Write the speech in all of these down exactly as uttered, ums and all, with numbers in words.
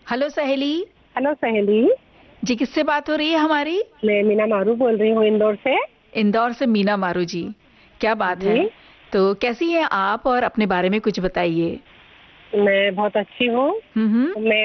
Hello सहेली। Hello सहेली। जी, किससे बात हो रही है हमारी? मैं मीना मारू बोल रही हूँ इंदौर से। इंदौर से मीना मारू जी, क्या बात है। जी, तो कैसी हैं आप और अपने बारे में कुछ बताइए। मैं बहुत अच्छी हूँ। हम्म। मैं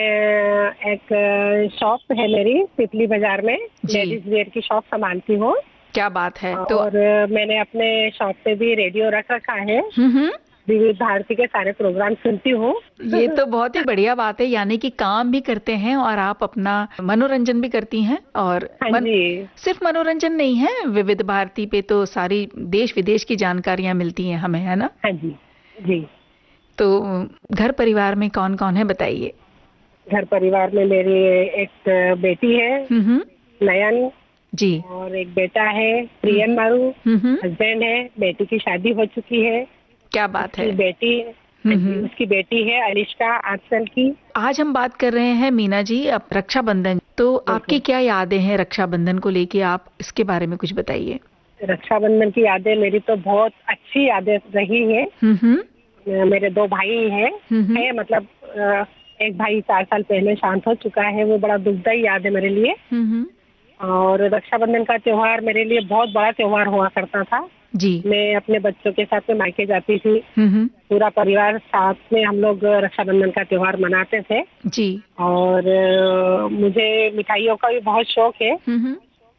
एक शॉप है मेरी पिपली बाजार में, जी, लेडीज वेयर की शॉप संभालती हूँ। क्या बात है। तो और मैंने अपने शॉप पे भी रेडियो रख रखा है। हम्म विविध भारती के सारे प्रोग्राम सुनती हूँ। ये तो बहुत ही बढ़िया बात है, यानी कि काम भी करते हैं और आप अपना मनोरंजन भी करती हैं। और हाँ मन, जी। सिर्फ मनोरंजन नहीं है, विविध भारती पे तो सारी देश विदेश की जानकारियां मिलती हैं हमें, है ना? हाँ जी। जी। तो घर परिवार में कौन कौन है बताइए। घर परिवार में मेरी एक बेटी है, हम्म। नयन। जी। और एक बेटा है, प्रियन मारू। हम्म। हस्बैंड है, बेटी की शादी हो चुकी है। क्या बात उसकी है। बेटी हाँ जी, हम्म। उसकी बेटी है अलिश्का, आठ साल की। आज हम बात कर रहे हैं मीना जी अब रक्षाबंधन, तो आपकी बिल्कुल। क्या यादें हैं रक्षाबंधन को लेके, आप इसके बारे में कुछ बताइए। रक्षाबंधन की यादें मेरी तो बहुत अच्छी यादें रही है। हम्म मेरे दो भाई हैं, हम्म है मतलब अ, एक भाई चार साल पहले शांत हो चुका है, वो बड़ा दुखदाई याद है मेरे लिए। हम्म। और रक्षाबंधन का त्योहार मेरे लिए बहुत बड़ा त्योहार हुआ करता था। जी। मैं अपने बच्चों के साथ में मायके जाती थी। हम्म। पूरा परिवार साथ में हम लोग रक्षाबंधन का त्योहार मनाते थे। जी। और अ, मुझे मिठाइयों का भी बहुत शौक है। हम्म।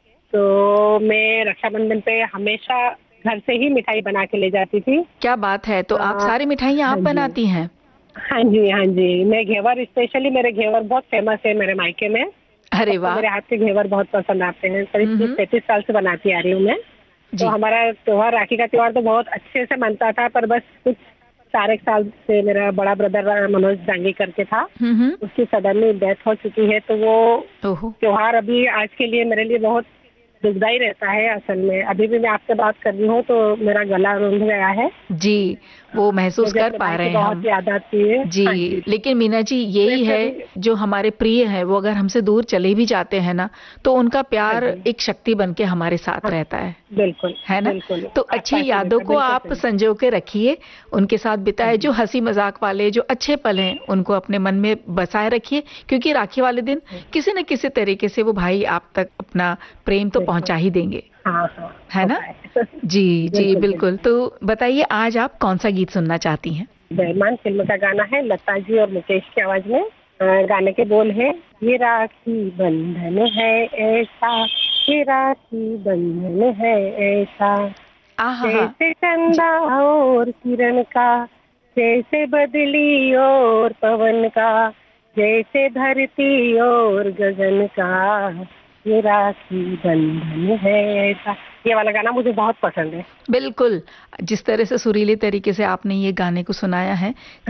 तो मैं रक्षाबंधन पे हमेशा घर से ही मिठाई बना के ले जाती थी। क्या बात है, तो आ, आप सारी मिठाइयाँ आप हाँ जी। बनाती हैं? हाँ जी, हाँ जी। मैं घेवर, स्पेशली मेरे घेवर बहुत फेमस है मेरे मायके में। अरे सबको वाह। मेरे हाथ के घेवर बहुत पसंद आते हैं। करीब हम्म। पैंतीस साल से बनाती आ रही हूँ मैं। तो जी। हमारा त्योहार, राखी का त्योहार तो बहुत अच्छे से मनता था, पर बस कुछ चार एक साल से मेरा बड़ा ब्रदर मनोज डांगी करके था, हम्म। उसकी सडनली डेथ हो चुकी है। तो वो ओहो। त्योहार अभी आज के लिए मेरे लिए बहुत दुखदाई रहता है। असल में अभी भी मैं आपसे बात कर रही हूँ तो मेरा गला रुंध गया है। जी, वो महसूस मुझे कर अपने पा भाई रहे की हैं बहुत हम। याद आती है। हाँ जी। जी, लेकिन मीना जी यही वैसे है, भी। जो हमारे प्रिय हैं वो अगर हमसे दूर चले भी जाते हैं ना, तो उनका हाँ प्यार जी। एक शक्ति बन के हमारे साथ हाँ, रहता है बिल्कुल है ना? बिल्कुल। तो आपका अच्छी ऐसे यादों रहता है, को बिल्कुल आप सही। संजो के रखिए, उनके साथ हाँ बिताए जो जी। हंसी मजाक वाले जो अच्छे पल हैं उनको अपने मन में बसाए रखिए, क्योंकि राखी वाले दिन हाँ, किसी न किसी तरीके से वो भाई आप तक अपना प्रेम तो बिल्कुल। पहुंचा ही देंगे, हाँ हाँ, है ना? होता है। जी जी बिल्कुल बिल्कुल। बिल्कुल। तो बताइए आज आप कौन सा गीत सुनना चाहती हैं? बेईमान फिल्म का गाना है, लता जी और मुकेश की आवाज में। अ, गाने के बोल है, ये राखी बंधन है ऐसा, ये राखी बंधन है ऐसा, आहा हा। जैसे चंदा और किरण का, जैसे बदली और पवन का, जैसे धरती और गगन का, ये राखी बंधन है ऐसा। ये वाला गाना मुझे बहुत पसंद है। बिल्कुल, जिस तरह से सुरीले तरीके से आपने ये गाने को सुनाया है,